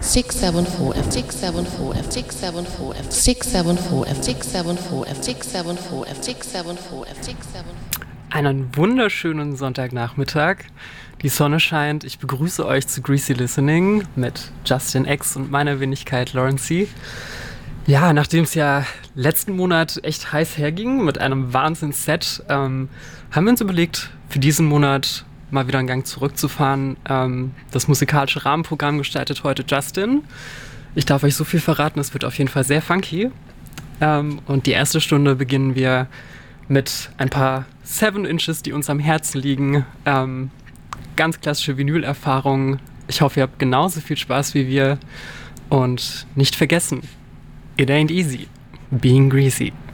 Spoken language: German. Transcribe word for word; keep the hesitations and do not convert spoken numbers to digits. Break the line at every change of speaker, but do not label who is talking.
six seven four F six seven four F six seven four F six seven four F six seven four F six seven four F six seven four F six seven four.
Einen wunderschönen Sonntagnachmittag. Die Sonne scheint. Ich begrüße euch zu Greasy Listening mit Justin X und meiner Wenigkeit Lauren C. Ja, nachdem es ja letzten Monat echt heiß herging mit einem Wahnsinns-Set, ähm, haben wir uns überlegt, für diesen Monat mal wieder einen Gang zurückzufahren. Ähm, das musikalische Rahmenprogramm gestaltet heute Justin. Ich darf euch so viel verraten, es wird auf jeden Fall sehr funky. Ähm, und die erste Stunde beginnen wir mit ein paar Seven Inches, die uns am Herzen liegen. Ähm, ganz klassische Vinyl-Erfahrungen. Ich hoffe, ihr habt genauso viel Spaß wie wir. Und nicht vergessen, it ain't easy being greasy.